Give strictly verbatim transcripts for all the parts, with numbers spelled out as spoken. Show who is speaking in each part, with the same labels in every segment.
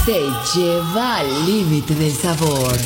Speaker 1: se lleva al límite del sabor.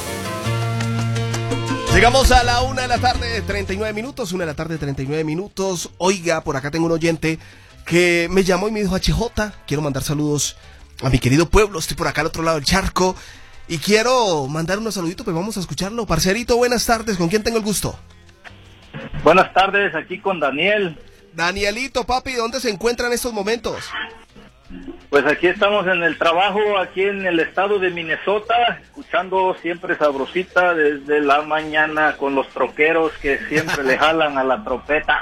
Speaker 2: Llegamos a la una de la tarde, treinta y nueve minutos, una de la tarde, treinta y nueve minutos. Oiga, por acá tengo un oyente que me llamó y me dijo, H J, quiero mandar saludos a mi querido pueblo, estoy por acá al otro lado del charco y quiero mandar unos saluditos, pues vamos a escucharlo. Parcerito, buenas tardes, ¿con quién tengo el gusto?
Speaker 3: Buenas tardes, aquí con Daniel.
Speaker 2: Danielito, papi, ¿dónde se encuentra en estos momentos?
Speaker 3: Pues aquí estamos en el trabajo, aquí en el estado de Minnesota, escuchando siempre sabrosita desde la mañana con los troqueros que siempre le jalan a la trompeta.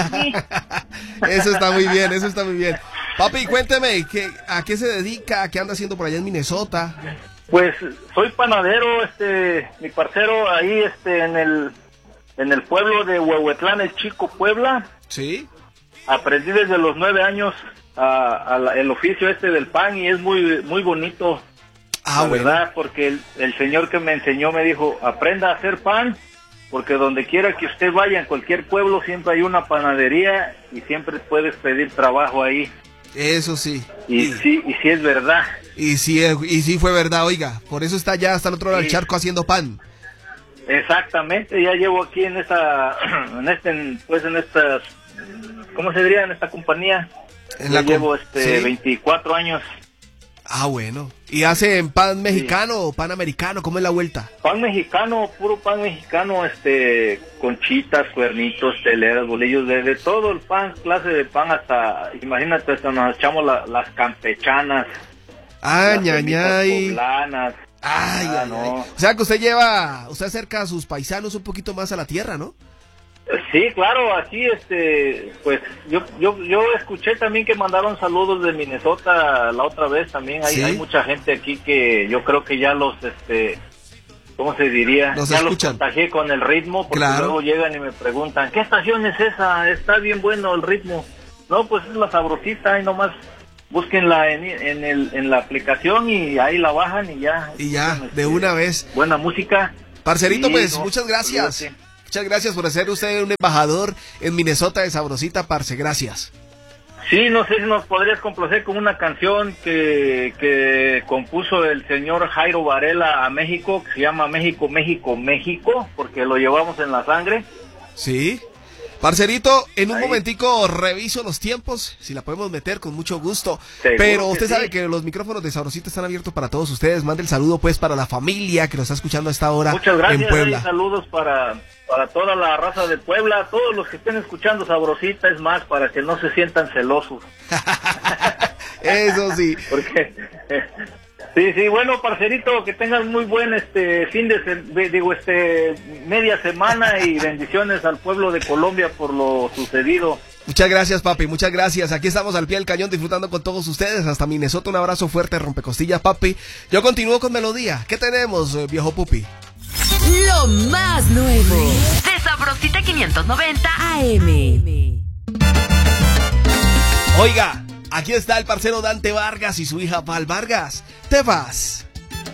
Speaker 2: Eso está muy bien, eso está muy bien. Papi, cuénteme, ¿qué, ¿a qué se dedica? ¿Qué anda haciendo por allá en Minnesota?
Speaker 3: Pues soy panadero, este, mi parcero ahí, este, en el, en el pueblo de Huehuetlán, el Chico, Puebla.
Speaker 2: Sí.
Speaker 3: Aprendí desde los nueve años a, a la, el oficio este del pan y es muy muy bonito,
Speaker 2: ah,
Speaker 3: la
Speaker 2: bueno.
Speaker 3: verdad, porque el, el señor que me enseñó me dijo, aprenda a hacer pan, porque donde quiera que usted vaya, en cualquier pueblo, siempre hay una panadería y siempre puedes pedir trabajo ahí.
Speaker 2: Eso sí.
Speaker 3: Y
Speaker 2: y,
Speaker 3: sí, y sí es verdad.
Speaker 2: Y sí, y sí fue verdad, oiga, por eso está ya hasta el otro lado del
Speaker 3: Sí.
Speaker 2: charco haciendo pan.
Speaker 3: Exactamente, ya llevo aquí en esta, en este, pues en estas, ¿cómo se diría? En esta compañía.
Speaker 2: En
Speaker 3: Ya
Speaker 2: la
Speaker 3: llevo
Speaker 2: com-
Speaker 3: este
Speaker 2: ¿sí?
Speaker 3: veinticuatro años.
Speaker 2: Ah, bueno. ¿Y hacen pan mexicano o pan americano? ¿Cómo es la vuelta?
Speaker 3: Pan mexicano, puro pan mexicano, este, conchitas, cuernitos, teleras, bolillos, de, de todo el pan, clase de pan, hasta, imagínate, hasta nos echamos la, las campechanas,
Speaker 2: Ah,
Speaker 3: las semitas
Speaker 2: ñañay.
Speaker 3: poblanas.
Speaker 2: Ay,
Speaker 3: Ah,
Speaker 2: ay,
Speaker 3: no.
Speaker 2: ay. O sea que usted lleva, usted acerca a sus paisanos un poquito más a la tierra, ¿no?
Speaker 3: Sí, claro, aquí, este, pues, yo, yo, yo escuché también que mandaron saludos de Minnesota la otra vez también. Hay,
Speaker 2: ¿Sí?
Speaker 3: hay mucha gente aquí que yo creo que ya los, este, ¿cómo se diría?
Speaker 2: Los
Speaker 3: ya
Speaker 2: escuchan.
Speaker 3: los contagié con el ritmo, porque
Speaker 2: Claro.
Speaker 3: luego llegan y me preguntan, ¿qué estación es esa? Está bien bueno el ritmo. No, pues es la sabrosita, ahí nomás búsquenla en, en, el, en la aplicación y ahí la bajan y ya.
Speaker 2: Y ya,
Speaker 3: escuchan,
Speaker 2: de
Speaker 3: este,
Speaker 2: una vez.
Speaker 3: Buena música.
Speaker 2: Parcerito,
Speaker 3: Sí,
Speaker 2: pues,
Speaker 3: no,
Speaker 2: muchas gracias.
Speaker 3: olvídate.
Speaker 2: Muchas gracias por ser usted un embajador en Minnesota de Sabrosita, parce, gracias.
Speaker 3: Sí, no sé si nos podrías complacer con una canción que, que compuso el señor Jairo Varela a México, que se llama México, México, México, porque lo llevamos en la sangre.
Speaker 2: Sí. Parcerito, en un
Speaker 3: Ahí.
Speaker 2: momentico reviso los tiempos, si la podemos meter con mucho gusto.
Speaker 3: Seguro
Speaker 2: Pero
Speaker 3: que
Speaker 2: usted
Speaker 3: sí.
Speaker 2: sabe que los micrófonos de Sabrosita están abiertos para todos ustedes. Mande el saludo pues para la familia que nos está escuchando a esta hora
Speaker 3: Muchas gracias,
Speaker 2: en Puebla.
Speaker 3: y saludos para, para toda la raza de Puebla, todos los que estén escuchando Sabrosita, es más, para que no se sientan celosos.
Speaker 2: Eso sí.
Speaker 3: Porque sí, sí, bueno, parcerito, que tengas muy buen este fin de se- digo este media semana y bendiciones al pueblo de Colombia por lo sucedido.
Speaker 2: Muchas gracias, papi, muchas gracias. Aquí estamos al pie del cañón disfrutando con todos ustedes. Hasta Minnesota, un abrazo fuerte, rompecostillas, papi. Yo continúo con melodía. ¿Qué tenemos, eh, viejo pupi?
Speaker 1: Lo más nuevo
Speaker 4: De Sabrosita quinientos noventa
Speaker 1: A M.
Speaker 2: Oiga, aquí está el parcero Dante Vargas y su hija Val Vargas. Te vas.